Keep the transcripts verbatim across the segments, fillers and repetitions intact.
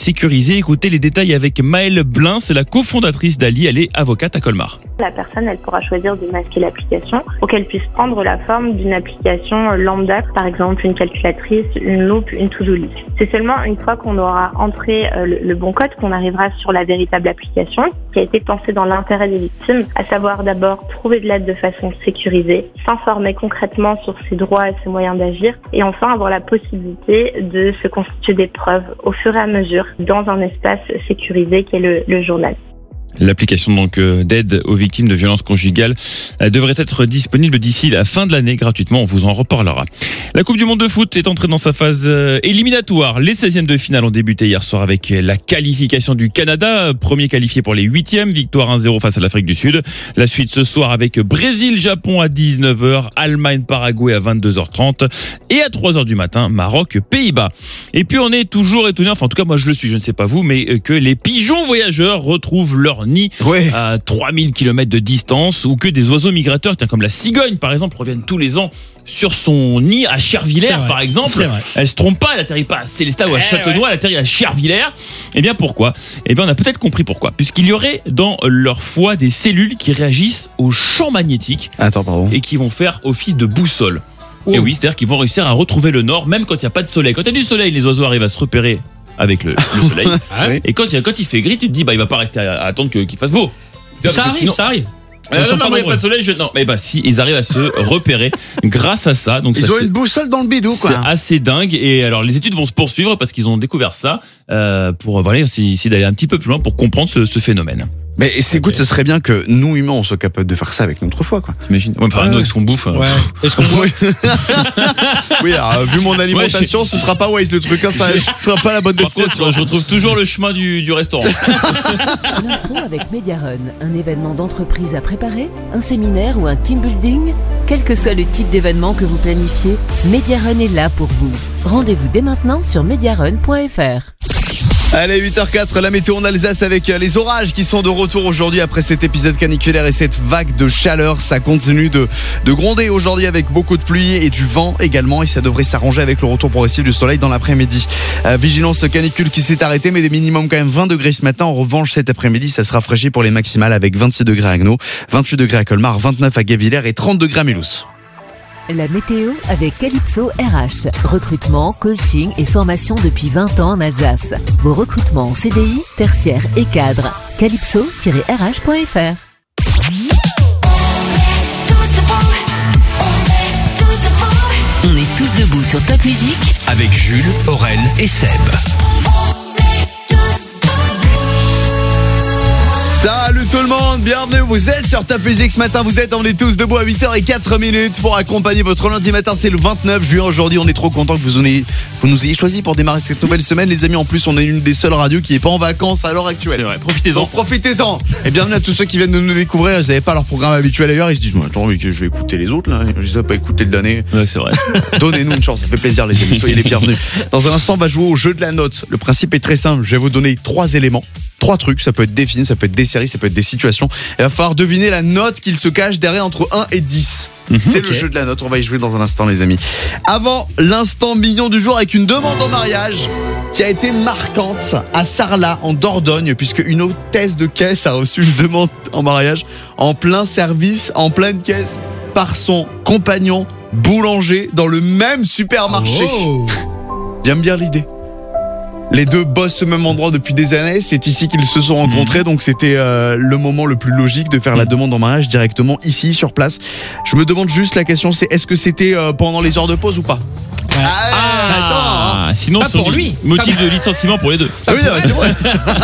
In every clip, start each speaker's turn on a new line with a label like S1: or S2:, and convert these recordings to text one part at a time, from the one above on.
S1: sécurisé. Écoutez les détails avec Maëlle Blin, c'est la cofondatrice d'Ali, elle est avocate à Colmar.
S2: La personne, elle pourra choisir de masquer l'application pour qu'elle puisse prendre la forme d'une application lambda, par exemple une calculatrice, une loupe, une to-do list. C'est seulement une fois qu'on aura entré le, le bon code qu'on arrivera sur la véritable application qui a été pensée dans l'intérêt des victimes, à savoir d'abord trouver de l'aide de façon sécurisée, s'informer concrètement sur ses droits et ses moyens d'agir, et enfin avoir la possibilité de se constituer des preuves au fur et à mesure dans un espace sécurisé qui est le, le journal.
S1: L'application donc d'aide aux victimes de violences conjugales devrait être disponible d'ici la fin de l'année gratuitement, on vous en reparlera. La Coupe du Monde de foot est entrée dans sa phase éliminatoire. Les seizièmes de finale ont débuté hier soir avec la qualification du Canada, premier qualifié pour les huitièmes, victoire un zéro face à l'Afrique du Sud. La suite ce soir avec Brésil-Japon à dix-neuf heures, Allemagne-Paraguay à vingt-deux heures trente et à trois heures du matin, Maroc-Pays-Bas. Et puis on est toujours étonné, enfin en tout cas moi je le suis, je ne sais pas vous, mais que les pigeons voyageurs retrouvent leur nid ouais. à trois mille kilomètres de distance, ou que des oiseaux migrateurs, tiens, comme la cigogne par exemple, reviennent tous les ans sur son nid à Chervillers par exemple. Elle se trompe pas, elle atterrit pas à Célestat ou à Châtenois, ouais. elle atterrit à Chervillers. Et bien pourquoi ? Eh bien on a peut-être compris pourquoi, puisqu'il y aurait dans leur foie des cellules qui réagissent aux champs magnétiques.
S3: Attends, pardon.
S1: Et qui vont faire office de boussole. Oh. Et oui, c'est-à-dire qu'ils vont réussir à retrouver le nord même quand il n'y a pas de soleil. Quand il y a du soleil, les oiseaux arrivent à se repérer avec le, le soleil. Ah oui. Et quand il, quand il fait gris, tu te dis bah il va pas rester à, à attendre que, qu'il fasse beau.
S4: Ça arrive, sinon, ça arrive.
S1: Euh, non, non, non, il n'y a pas de soleil. Je... Non, mais bah si, ils arrivent à se repérer grâce à ça. Donc
S3: ils
S1: ça,
S3: ont une boussole dans le bidou, quoi.
S1: C'est assez dingue. Et alors les études vont se poursuivre parce qu'ils ont découvert ça euh, pour voilà, essayer d'aller un petit peu plus loin pour comprendre ce, ce phénomène.
S3: Mais c'est okay. Écoute, ce serait bien que nous humains on soit capable de faire ça avec notre foie, quoi.
S1: T'imagines ? Ouais, enfin, ouais. Nous, est-ce qu'on bouffe ?
S4: Ouais. Est-ce qu'on boit ?
S3: Oui, alors, vu mon alimentation, ouais, je... ce sera pas wise le truc, hein, ça ce sera pas la bonne destination.
S1: Je retrouve toujours le chemin du, du restaurant.
S5: L'info avec Mediarun, un événement d'entreprise à préparer, un séminaire ou un team building, quel que soit le type d'événement que vous planifiez, Mediarun est là pour vous. Rendez-vous dès maintenant sur mediarun point f r.
S3: Allez, huit heures quatre, la météo en Alsace avec les orages qui sont de retour aujourd'hui après cet épisode caniculaire et cette vague de chaleur. Ça continue de, de gronder aujourd'hui avec beaucoup de pluie et du vent également, et ça devrait s'arranger avec le retour progressif du soleil dans l'après-midi. Euh, vigilance canicule qui s'est arrêtée, mais des minimums quand même vingt degrés ce matin. En revanche, cet après-midi, ça se rafraîchit pour les maximales avec vingt-six degrés à Agno, vingt-huit degrés à Colmar, vingt-neuf à Guévillers et trente degrés à Mulhouse.
S5: La météo avec Calypso R H. Recrutement, coaching et formation depuis vingt ans en Alsace. Vos recrutements en C D I, tertiaire et cadre. calypso tiret r h point f r. On est tous debout sur Top Music
S6: avec Jules, Aurel et Seb.
S3: Salut tout le monde, bienvenue, vous êtes sur Top Music ce matin, vous êtes, on est tous debout à huit heures quatre minutes pour accompagner votre lundi matin, c'est le vingt-neuf juin aujourd'hui, on est trop content que vous, en ayez, vous nous ayez choisi pour démarrer cette nouvelle semaine les amis. En plus on est une des seules radios qui n'est pas en vacances à l'heure actuelle.
S1: C'est vrai, profitez-en.
S3: Donc profitez-en. Et bienvenue à tous ceux qui viennent de nous découvrir, ils n'avaient pas leur programme habituel ailleurs, ils se disent attends mais je vais écouter les autres là, je les ai pas écoutés de l'année.
S1: Ouais c'est vrai.
S3: Donnez-nous une chance, ça fait plaisir les amis, soyez les bienvenus. Dans un instant on va jouer au jeu de la note. Le principe est très simple, je vais vous donner trois éléments. Trois trucs, ça peut être des films, ça peut être des séries, ça peut être des situations. Il va falloir deviner la note qu'il se cache derrière entre un et dix. Mmh, c'est okay. Le jeu de la note, on va y jouer dans un instant les amis. Avant l'instant mignon du jour avec une demande en mariage qui a été marquante à Sarlat en Dordogne, puisque une hôtesse de caisse a reçu une demande en mariage en plein service, en pleine caisse, par son compagnon boulanger dans le même supermarché. Oh. J'aime bien l'idée. Les deux bossent au même endroit depuis des années, c'est ici qu'ils se sont rencontrés, mmh. donc c'était euh, le moment le plus logique de faire mmh. la demande en mariage directement ici, sur place. Je me demande juste, la question c'est, est-ce que c'était euh, pendant les heures de pause ou pas ?
S1: Ah, ah attends, hein. Sinon,
S4: pas pour lui.
S1: Motif de licenciement pour les deux.
S3: Ah oui, c'est vrai.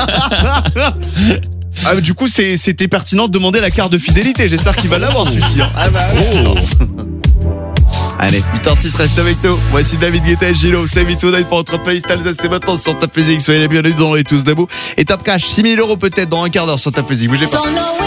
S3: Ah, du coup, c'est, c'était pertinent de demander la carte de fidélité. J'espère qu'il va l'avoir celui-ci. Hein. Ah bah oh. Allez, huit heures six, reste avec nous. Voici David Guetta et Gilo. Save It Tonight pour notre playlist Alsace. C'est maintenant sur Top Music. Soyez les bienvenus dans les tous debout. Et Top Cash, six mille euros peut-être dans un quart d'heure sur Top Music. Bougez pas.